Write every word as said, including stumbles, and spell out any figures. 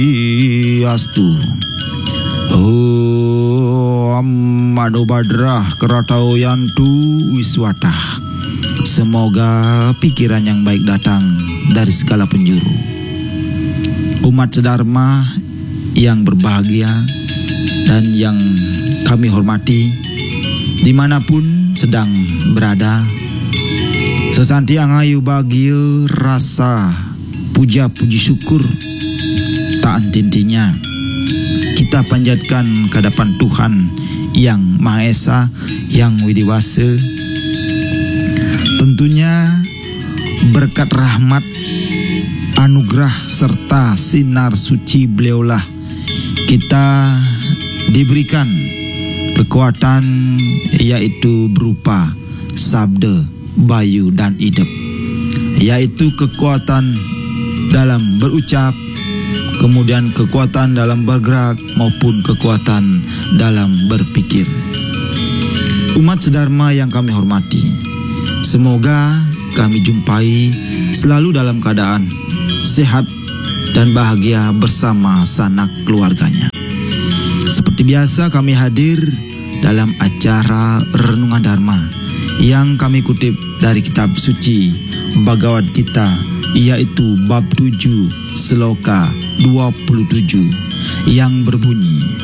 Astu. Om Mano Badrah Keratau Yantu Wiswatah. Semoga pikiran yang baik datang dari segala penjuru. Umat sedharma yang berbahagia dan yang kami hormati dimanapun sedang berada, sesanti angayu bahagia rasa puja puji syukur tak henti-hentinya kita panjatkan ke hadapan Tuhan yang Maha Esa, yang widiwasa. Tentunya berkat rahmat, anugerah serta sinar suci beliaulah kita diberikan kekuatan, yaitu berupa sabda, bayu dan hidup, yaitu kekuatan dalam berucap, kemudian kekuatan dalam bergerak maupun kekuatan dalam berpikir. Umat sedharma yang kami hormati, semoga kami jumpai selalu dalam keadaan sehat dan bahagia bersama sanak keluarganya. Seperti biasa kami hadir dalam acara Renungan Dharma yang kami kutip dari kitab suci Bhagavad Gita, yaitu bab tujuh, sloka dua puluh tujuh, yang berbunyi,